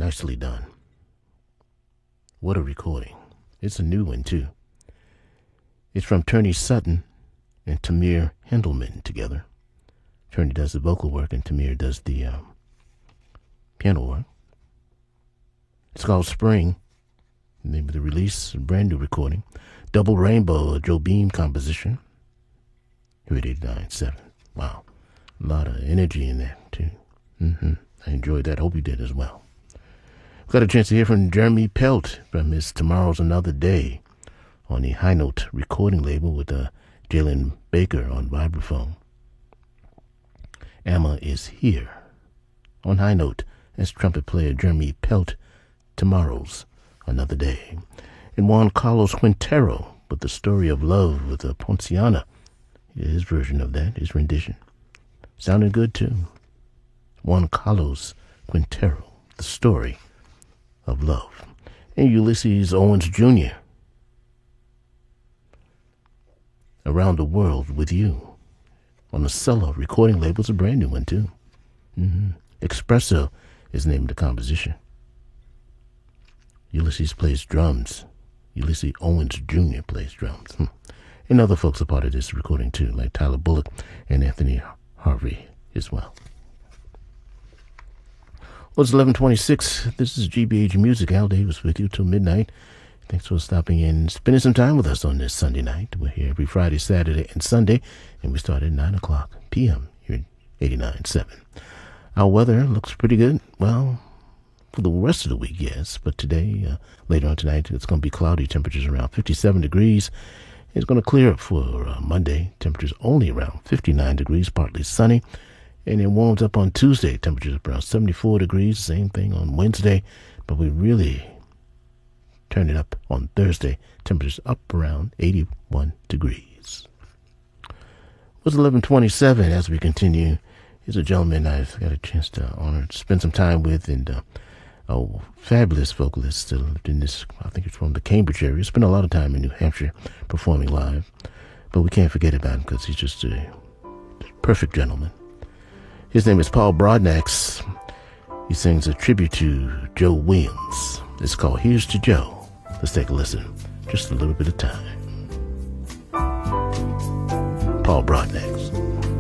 Nicely done. What a recording. It's a new one, too. It's from Turney Sutton and Tamir Hendelman together. Turney does the vocal work and Tamir does the piano work. It's called Spring. The name of the release, a brand new recording. Double Rainbow, a Joe Beam composition. Here at 89.7. Wow. A lot of energy in that, too. I enjoyed that. Hope you did as well. Got a chance to hear from Jeremy Pelt from his Tomorrow's Another Day on the High Note recording label with Jalen Baker on vibraphone. Amma is Here on High Note as trumpet player Jeremy Pelt, Tomorrow's Another Day. And Juan Carlos Quintero with The Story of Love with Ponciana. His version of that, his rendition. Sounded good too. Juan Carlos Quintero, The Story of Love. And Ulysses Owens Jr., Around the World with You. On the Cello recording label. It's a brand new one too. Espresso is the name of the composition. Ulysses plays drums. Ulysses Owens Jr. plays drums. And other folks are part of this recording too, like Tyler Bullock and Anthony Harvey as well. Well, it's 11:26. This is GBH Music. Al Davis with you till midnight. Thanks for stopping in and spending some time with us on this Sunday night. We're here every Friday, Saturday, and Sunday, and we start at 9 o'clock p.m. here at 89.7. Our weather looks pretty good. Well, for the rest of the week, yes. But today, later on tonight, it's going to be cloudy. Temperatures around 57 degrees. It's going to clear up for Monday. Temperatures only around 59 degrees, partly sunny. And it warms up on Tuesday. Temperatures around 74 degrees. Same thing on Wednesday. But we really turn it up on Thursday. Temperatures up around 81 degrees. It was 11:27 as we continue. Here's a gentleman I've got a chance to honor to spend some time with, and a fabulous vocalist lived in this, I think it's from the Cambridge area. Spent a lot of time in New Hampshire performing live, but we can't forget about him because he's just a perfect gentleman. His name is Paul Broadnax. He sings a tribute to Joe Williams. It's called Here's to Joe. Let's take a listen. Just a little bit of time. Paul Broadnax.